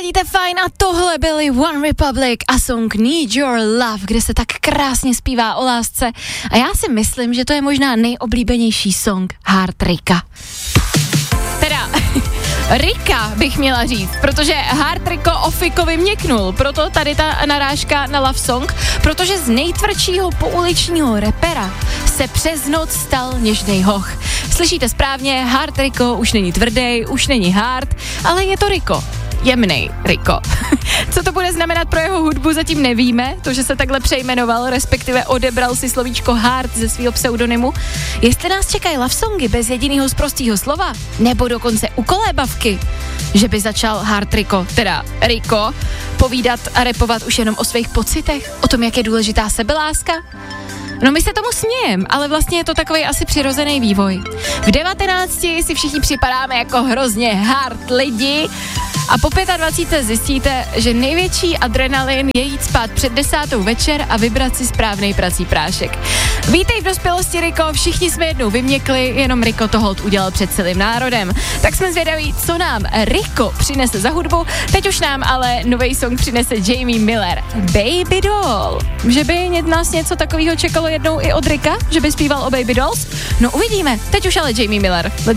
ladíte fajn a tohle byli One Republic a song Need Your Love, kde se tak krásně zpívá o lásce a já si myslím, že to je možná nejoblíbenější song Hard Ricka. Teda, Ricka bych měla říct, protože Hard Rico Ofikovi měknul, proto tady ta narážka na love song, protože z nejtvrdšího pouličního rapera se přes noc stal něžnej hoch. Slyšíte správně, Hard Rico už není tvrdý, už není hard, ale je to Rico. Jemnej Rico. Co to bude znamenat pro jeho hudbu, zatím nevíme. To, že se takhle přejmenoval, respektive odebral si slovíčko hard ze svého pseudonymu. Jestli nás čekají love songy bez jediného sprostého slova, nebo dokonce ukolébavky, že by začal Hard Rico, teda Rico, povídat a rapovat už jenom o svých pocitech, o tom, jak je důležitá sebeláska. No my se tomu smějem, ale vlastně je to takový asi přirozený vývoj. V 19 si všichni připadáme jako hrozně hard lidi a po 25 zjistíte, že největší adrenalin je jít spát před 10. večer a vybrat si správnej prací prášek. Vítej v dospělosti, Rico, všichni jsme jednou vyměkli, jenom Rico to holt udělal před celým národem. Tak jsme zvědaví, co nám Rico přinese za hudbu, teď už nám ale nový song přinese Jamie Miller, Baby Doll. Že by nás něco takového čekalo jednou i od Ricka, že by zpíval o Baby Dolls? No uvidíme, teď už ale Jamie Miller.